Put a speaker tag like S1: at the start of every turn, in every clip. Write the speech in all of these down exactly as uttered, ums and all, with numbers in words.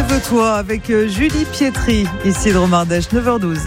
S1: Lève-toi avec Julie Pietri, ici de Romardèche, neuf heures douze.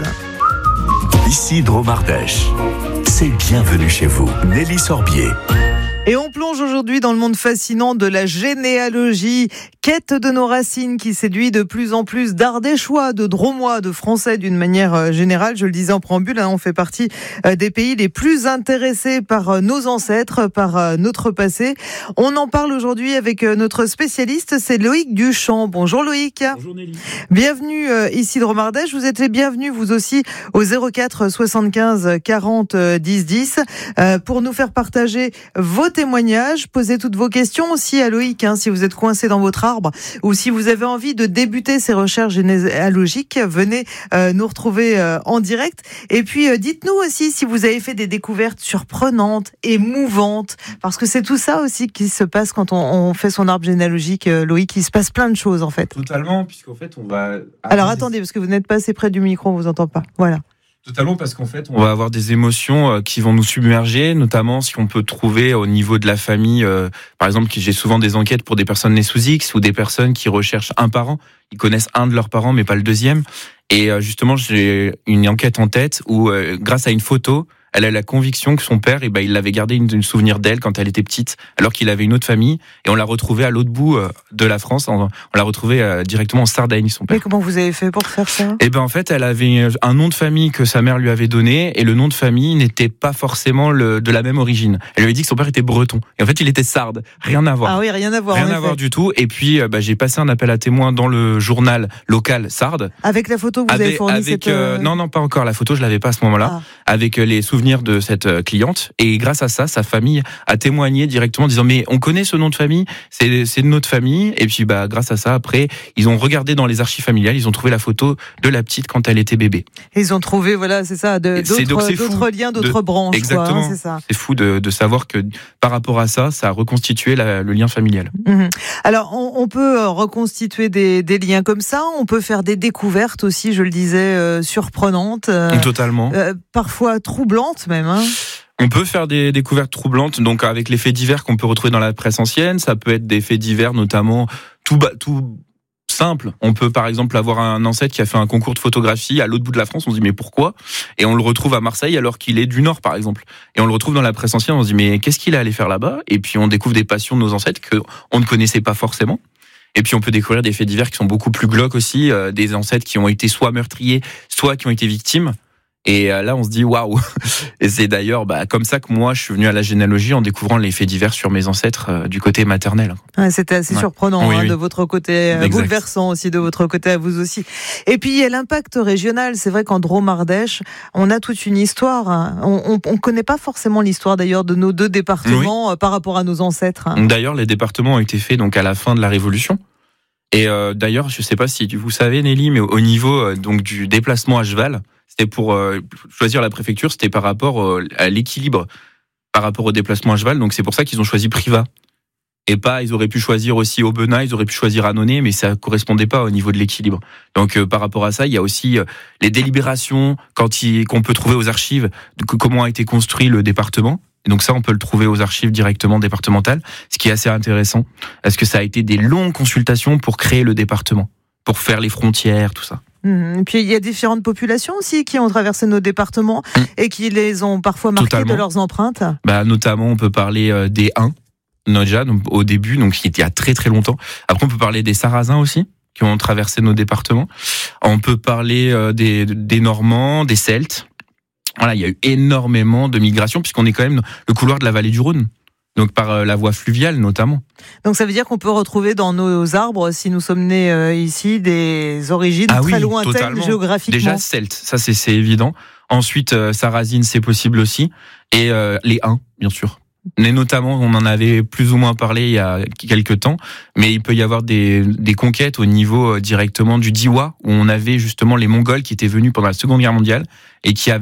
S2: Ici de Romardèche, c'est bienvenue chez vous, Nelly Sorbier.
S1: Et on plonge aujourd'hui dans le monde fascinant de la généalogie, quête de nos racines qui séduit de plus en plus d'Ardéchois, de Dromois, de Français d'une manière générale. Je le disais en préambule, hein, on fait partie des pays les plus intéressés par nos ancêtres, par notre passé. On en parle aujourd'hui avec notre spécialiste, c'est Loïc Duchamp. Bonjour Loïc.
S3: Bonjour Nelly.
S1: Bienvenue ici de Romardèche. Vous êtes les bienvenus vous aussi au zéro quatre soixante-quinze quarante dix dix pour nous faire partager vos témoignages, posez toutes vos questions aussi à Loïc, hein, si vous êtes coincé dans votre arbre ou si vous avez envie de débuter ces recherches généalogiques, venez euh, nous retrouver euh, en direct. Et puis euh, dites-nous aussi si vous avez fait des découvertes surprenantes, émouvantes, parce que c'est tout ça aussi qui se passe quand on, on fait son arbre généalogique, euh, Loïc, il se passe plein de choses en fait.
S3: Totalement, puisqu'en fait on va...
S1: Alors attendez, parce que vous n'êtes pas assez près du micro, on vous entend pas. Voilà.
S3: Totalement, parce qu'en fait, on va avoir des émotions qui vont nous submerger, notamment si on peut trouver au niveau de la famille, euh, par exemple, j'ai souvent des enquêtes pour des personnes nées sous X ou des personnes qui recherchent un parent, ils connaissent un de leurs parents mais pas le deuxième. Et euh, justement, j'ai une enquête en tête où, euh, grâce à une photo, elle a la conviction que son père, eh ben, il avait gardé une, une souvenir d'elle quand elle était petite, alors qu'il avait une autre famille, et on l'a retrouvée à l'autre bout euh, de la France. On, on l'a retrouvée euh, directement en Sardaigne, son père.
S1: Mais comment vous avez fait pour faire ça ?
S3: Eh ben, en fait, elle avait un nom de famille que sa mère lui avait donné, et le nom de famille n'était pas forcément le, de la même origine. Elle lui avait dit que son père était breton, et en fait, il était sarde. Rien à voir.
S1: Ah oui, rien à voir.
S3: Rien à voir du tout. Et puis, euh, bah, j'ai passé un appel à témoins dans le journal local sarde.
S1: Avec la photo que vous
S3: avec,
S1: avez fournie
S3: avec,
S1: cette...
S3: euh, Non, non, pas encore. La photo, je l'avais pas à ce moment-là. Ah. Avec euh, les souvenirs de cette euh, cliente. Et grâce à ça, sa famille a témoigné directement en disant mais on connaît ce nom de famille, c'est, c'est de notre famille. Et puis bah grâce à ça, après, ils ont regardé dans les archives familiales, ils ont trouvé la photo de la petite quand elle était bébé.
S1: Et ils ont trouvé, voilà, c'est ça, de, d'autres,
S3: c'est, donc c'est
S1: d'autres liens, d'autres
S3: de,
S1: branches.
S3: Exactement.
S1: Quoi, hein, c'est ça.
S3: C'est fou de, de savoir que par rapport à ça, ça a reconstitué la, le lien familial.
S1: Mmh. Alors, on, on peut reconstituer des, des liens comme ça. On peut faire des découvertes aussi, je le disais, euh, surprenantes. Euh,
S3: Totalement.
S1: Euh, parfois troublantes même. Hein.
S3: On peut faire des découvertes troublantes, donc avec les faits divers qu'on peut retrouver dans la presse ancienne. Ça peut être des faits divers, notamment tout, ba- tout simple. On peut par exemple avoir un ancêtre qui a fait un concours de photographie à l'autre bout de la France. On se dit mais pourquoi ? Et on le retrouve à Marseille alors qu'il est du Nord par exemple. Et on le retrouve dans la presse ancienne. On se dit mais qu'est-ce qu'il est allé faire là-bas ? Et puis on découvre des passions de nos ancêtres que on ne connaissait pas forcément. Et puis on peut découvrir des faits divers qui sont beaucoup plus glauques aussi, euh, des ancêtres qui ont été soit meurtriers, soit qui ont été victimes. Et là, on se dit waouh. Et c'est d'ailleurs bah, comme ça que moi, je suis venu à la généalogie en découvrant les faits divers sur mes ancêtres euh, du côté maternel.
S1: Ouais, c'était assez ouais. surprenant oui, hein, oui. de votre côté, exact. Bouleversant aussi de votre côté à vous aussi. Et puis il y a l'impact régional. C'est vrai qu'en Drôme-Ardèche, on a toute une histoire. Hein. On ne connaît pas forcément l'histoire d'ailleurs de nos deux départements oui. euh, par rapport à nos ancêtres. Hein.
S3: D'ailleurs, les départements ont été faits donc à la fin de la Révolution. Et euh, d'ailleurs, je ne sais pas si vous savez, Nelly, mais au niveau euh, donc du déplacement à cheval. C'était pour euh, choisir la préfecture, c'était par rapport euh, à l'équilibre, par rapport au déplacement à cheval. Donc c'est pour ça qu'ils ont choisi Privas. Et pas, ils auraient pu choisir aussi Aubenas, ils auraient pu choisir Annonay, mais ça correspondait pas au niveau de l'équilibre. Donc euh, par rapport à ça, il y a aussi euh, les délibérations quand il, qu'on peut trouver aux archives de comment a été construit le département. Et donc ça, on peut le trouver aux archives directement départementales, ce qui est assez intéressant, parce que ça a été des longues consultations pour créer le département, pour faire les frontières, tout ça.
S1: Mmh. Puis il y a différentes populations aussi qui ont traversé nos départements mmh. et qui les ont parfois marqués Totalement. de leurs empreintes.
S3: Bah, notamment, on peut parler euh, des Huns, déjà, donc, au début, donc il y a très très longtemps. Après, on peut parler des Sarrasins aussi, qui ont traversé nos départements. On peut parler euh, des, des Normands, des Celtes. Voilà, il y a eu énormément de migrations, puisqu'on est quand même dans le couloir de la vallée du Rhône. Donc par euh, la voie fluviale notamment.
S1: Donc ça veut dire qu'on peut retrouver dans nos arbres, si nous sommes nés euh, ici, des origines
S3: ah
S1: très
S3: oui,
S1: lointaines
S3: totalement.
S1: géographiquement.
S3: Déjà Celtes, ça c'est, c'est évident. Ensuite euh, Sarrasine, c'est possible aussi. Et euh, les Huns, bien sûr. Mais notamment, on en avait plus ou moins parlé il y a quelques temps, mais il peut y avoir des, des conquêtes au niveau euh, directement du Diois, où on avait justement les Mongols qui étaient venus pendant la Seconde Guerre mondiale et qui avaient